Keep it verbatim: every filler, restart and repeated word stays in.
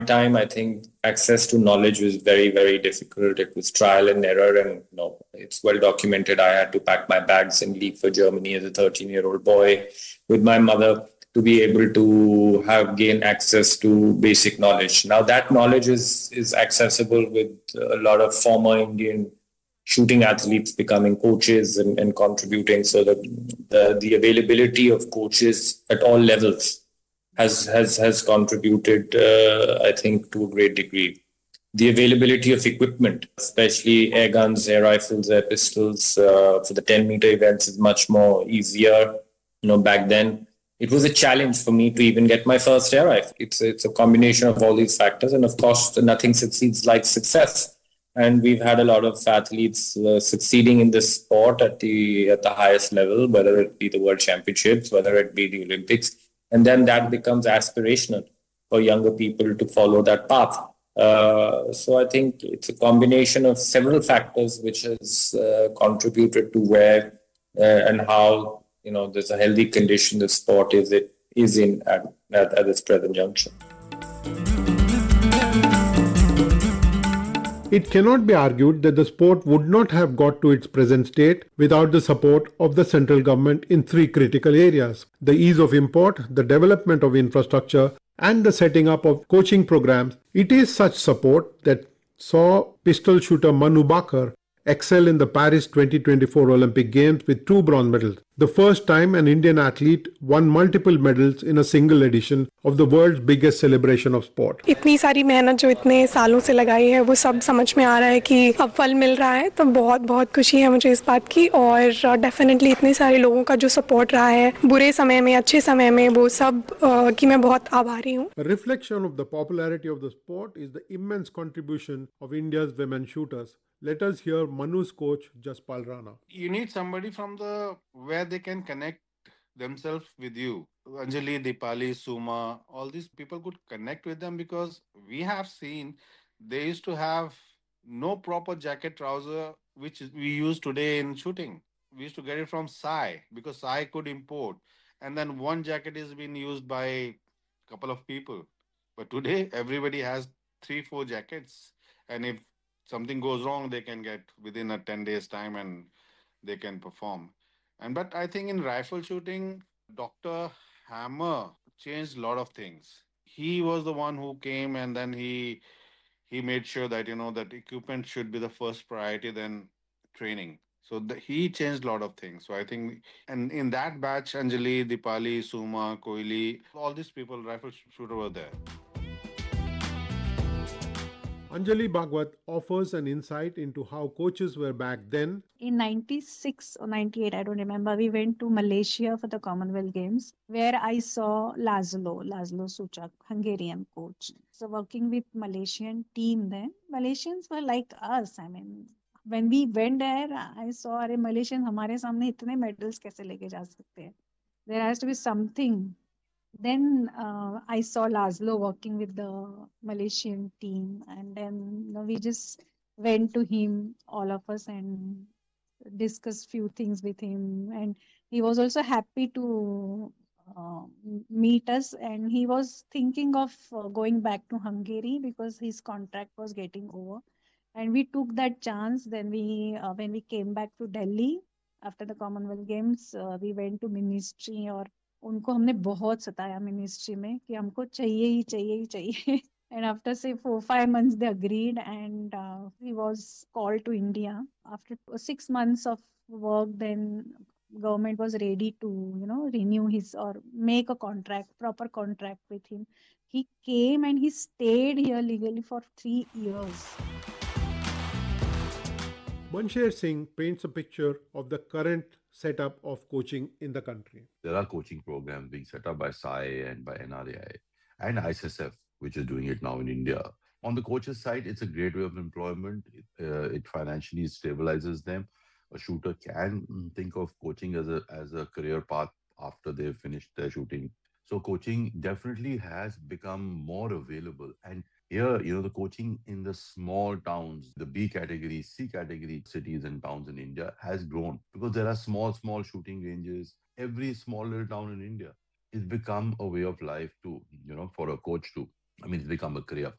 time, I think access to knowledge was very, very difficult. It was trial and error, and you know, it's well documented. I had to pack my bags and leave for Germany as a thirteen-year-old boy with my mother to be able to have gain access to basic knowledge. Now that knowledge is is accessible with a lot of former Indian shooting athletes becoming coaches and, and contributing, so that the, the availability of coaches at all levels has has has contributed, uh, I think, to a great degree. The availability of equipment, especially air guns, air rifles, air pistols, uh, for the ten meter events, is much more easier. You know, back then it was a challenge for me to even get my first air rifle. It's it's a combination of all these factors, and of course, nothing succeeds like success. And we've had a lot of athletes uh, succeeding in this sport at the at the highest level, whether it be the World Championships, whether it be the Olympics, and then that becomes aspirational for younger people to follow that path. Uh, so I think it's a combination of several factors which has uh, contributed to where uh, and how, you know, there's a healthy condition the sport is it is in at, at, at this present juncture. It cannot be argued that the sport would not have got to its present state without the support of the central government in three critical areas: the ease of import, the development of infrastructure, and the setting up of coaching programs. It is such support that saw pistol shooter Manu Bakar excel in the Paris twenty twenty-four Olympic Games with two bronze medals, the first time an Indian athlete won multiple medals in a single edition of the world's biggest celebration of sport. इतनी सारी मेहनत जो इतने सालों से लगाई है वो सब समझ में आ रहा है कि अब फल मिल रहा है, तो बहुत बहुत खुशी है मुझे इस बात की। और डेफिनेटली इतने सारे लोगों का जो सपोर्ट रहा है बुरे समय में, अच्छे समय में, वो सब की मैं बहुत आभारी हूँ। A reflection of the popularity of the sport is the immense contribution of India's women shooters. Let us hear Manu's coach Jaspal Rana. You need somebody from the where they can connect themselves with you. Anjali, Dipali, Suma, all these people could connect with them because we have seen they used to have no proper jacket trouser which we use today in shooting. We used to get it from Sai because Sai could import, and then one jacket is being used by a couple of people. But today everybody has three, four jackets, and if something goes wrong, they can get within a ten days time and they can perform. And but I think in rifle shooting, Doctor Hammer changed a lot of things. He was the one who came and then he he made sure that you know that equipment should be the first priority, then training. So the, he changed a lot of things. So I think, and in that batch, Anjali, Dipali, Suma, Koili, all these people, rifle sh- shooter were there. Anjali Bhagwat offers an insight into how coaches were back then. In ninety-six or ninety-eight, I don't remember, we went to Malaysia for the Commonwealth Games where I saw Laszlo, Laszlo Suchak, Hungarian coach. So working with Malaysian team then, Malaysians were like us. I mean, when we went there, I saw, अरे Malaysians हमारे सामने इतने medals कैसे लेके जा सकते हैं? There has to be something. Then uh, I saw Laszlo working with the Malaysian team, and then you know, we just went to him, all of us, and discussed few things with him. And he was also happy to uh, meet us, and he was thinking of uh, going back to Hungary because his contract was getting over. And we took that chance. Then we, uh, when we came back to Delhi after the Commonwealth Games, uh, we went to ministry और उनको हमने बहुत सताया ministry में कि हमको चाहिए ही चाहिए ही चाहिए and after say four five months they agreed, and uh, he was called to India after six months of work. Then government was ready to you know renew his or make a contract, proper contract with him. He came and he stayed here legally for three years. Bansher Singh paints a picture of the current setup of coaching in the country. There are coaching programs being set up by S A I and by N R A I and I S S F, which is doing it now in India. On the coaches' side, it's a great way of employment. It, uh, it financially stabilizes them. A shooter can mm, think of coaching as a as a career path after they've finished their shooting. So coaching definitely has become more available. And here, you know, the coaching in the small towns, the B category, C category cities and towns in India has grown because there are small, small shooting ranges. Every small little town in India, it's become a way of life to, you know, for a coach to I mean, it's become a career